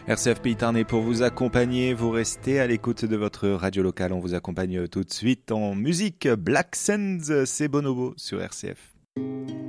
RCF Pays Tarn est pour vous accompagner. Vous restez à l'écoute de votre radio locale. On vous accompagne tout de suite en musique. Black Sands, c'est Bonobo sur RCF.